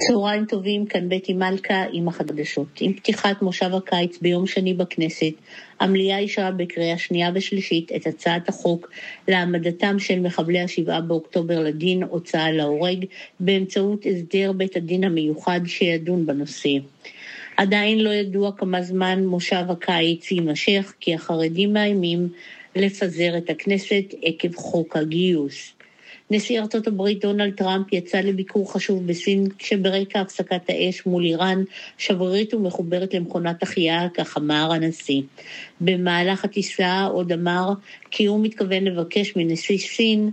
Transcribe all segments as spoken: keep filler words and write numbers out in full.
צהריים טובים, כאן בטי מלכה עם החדשות. עם פתיחת מושב הקיץ ביום שני בכנסת, המליאה אישרה בקריאה שנייה ושלישית את הצעת החוק להעמדתם של מחבלי השבעה באוקטובר לדין הוצאה להורג באמצעות הסדר בית הדין המיוחד שידון בנושא. עדיין לא ידוע כמה זמן מושב הקיץ יימשך, כי החרדים מאיימים לפזר את הכנסת עקב חוק הגיוס. נשיא ארצות הברית דונלד טראמפ יצא לביקור חשוב בסין, כשברקע הפסקת האש מול איראן שברירית ומחוברת למכונת החייאה, כך אמר הנשיא. במהלך הטיסה עוד אמר כי הוא מתכוון לבקש מנשיא סין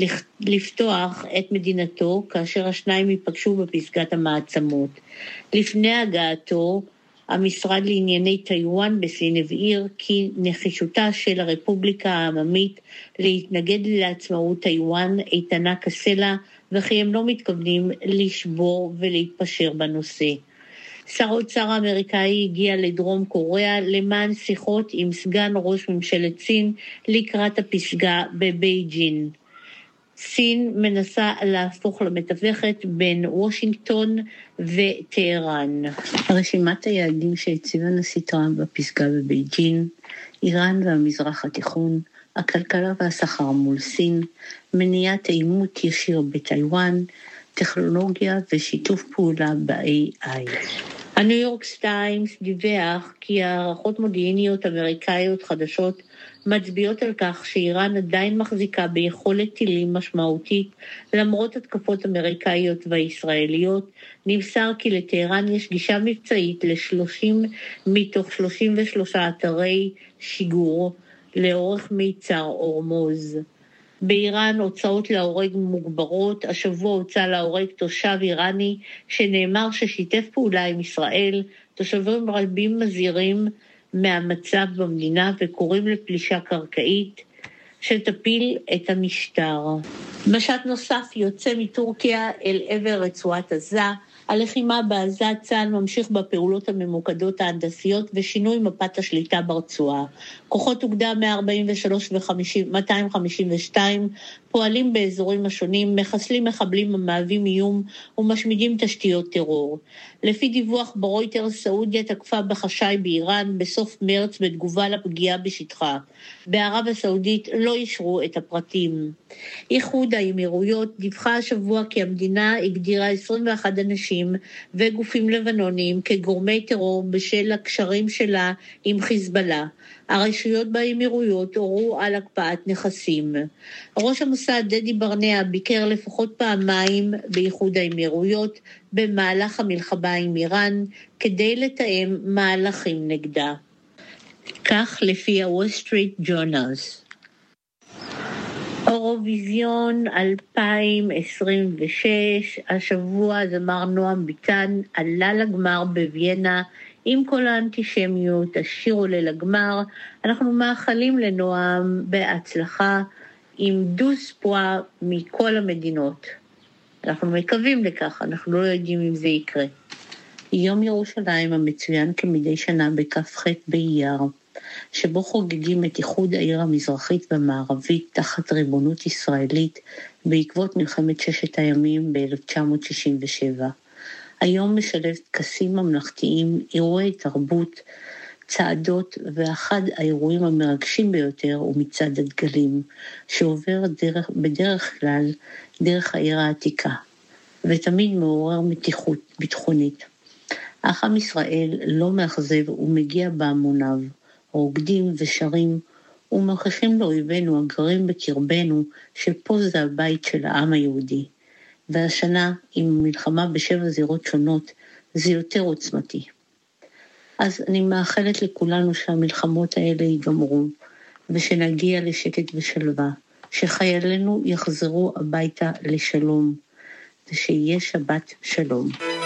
לפתוח את מדינתו, כאשר השניים ייפגשו בפסגת המעצמות. לפני הגעתו, המשרד לענייני טיואן בסין הבהיר כי נחישותה של הרפובליקה העממית להתנגד לעצמאות טיואן איתנה כסלע, וכי הם לא מתכוונים לשבור ולהתפשר בנושא. שר האוצר האמריקאי הגיע לדרום קוריאה למען שיחות עם סגן ראש ממשלת סין לקראת הפסגה בבייג'ין. סין מנסה להפוך למתווכת בין וושינגטון וטהרן. רשימת היעדים שהציב הנשיא טראמפ בפסגה בבייג'ין: איראן והמזרח התיכון, הכלכלה והסחר מול סין, מניעת עימות ישיר בטיואן, טכנולוגיה ושיתוף פעולה ב-איי איי. הניו יורק טיימס דיווח כי הערכות מודיעיניות אמריקאיות חדשות מצביעות על כך שאיראן עדיין מחזיקה ביכולת טילים משמעותית למרות התקפות אמריקאיות וישראליות. נמסר כי לטהרן יש גישה מבצעית ל-שלושים מתוך שלושים ושלושה אתרי שיגור לאורך מיצר הורמוז. באיראן הוצאות להורג מוגברות. השבוע הוצא להורג תושב איראני שנאמר ששיתף פעולה עם ישראל. תושבים רבים מזהירים מהמצב במדינה וקוראים לפלישה קרקעית שתפיל את המשטר. משט נוסף יוצא מטורקיה אל עבר רצועת עזה. הלחימה בעזה, צה"ל ממשיך בפעולות הממוקדות ההנדסיות ושינוי מפת השליטה ברצועה. כוחות אוגדה מאה ארבעים ושלוש ו-מאתיים חמישים ושתיים פועלים באזורים השונים, מחסלים מחבלים המהווים איום ומשמידים תשתיות טרור. לפי דיווח ברויטרס, סעודיה תקפה בחשאי באיראן בסוף מרץ בתגובה לפגיעה בשטחה. בערב הסעודית לא אישרו את הפרטים. איחוד האמירויות דיווחה השבוע כי המדינה הגדירה עשרים ואחד אנשים וגופים לבנונים כגורמי טרור בשל הקשרים שלה עם חיזבאללה. הרשויות באמירויות הורו על הקפאת נכסים. ראש המוסד דדי ברנע ביקר לפחות פעמיים באיחוד האמירויות במהלך המלחמה עם איראן כדי לתאם מהלכים נגדה. כך לפי הוול סטריט ג'ורנלס. אירוויזיון אלפיים עשרים ושש, השבוע זמר נועם ביטן עלה לגמר בוויינה עם כל האנטישמיות, השיר עולה לגמר. אנחנו מאחלים לנועם בהצלחה עם דוז פואה מכל המדינות. אנחנו מקווים לכך, אנחנו לא יודעים אם זה יקרה. יום ירושלים המצוין כמדי שנה בכ"ח באייר, שבו חוגגים את איחוד העיר המזרחית והמערבית תחת ריבונות ישראלית בעקבות מלחמת ששת הימים ב-אלף תשע מאות שישים ושבע. היום משלב טקסים ממלכתיים, אירועי תרבות, צעדות, ואחד האירועים המרגשים ביותר הוא מצעד הדגלים, שעובר דרך, בדרך כלל דרך העיר העתיקה, ותמיד מעורר מתיחות ביטחונית. אך עם ישראל לא מאכזב ומגיע בהמוניו, רוקדים ושרים ומוכיחים לאויבינו הגרים בקרבנו שפה זה הבית של העם היהודי. והשנה, עם מלחמה בשבע זירות שונות, זה יותר עוצמתי. אז אני מאחלת לכולנו שהמלחמות האלה ייגמרו, ושנגיע לשקט ושלווה, שחיילינו יחזרו הביתה לשלום, ושיהיה שבת שלום.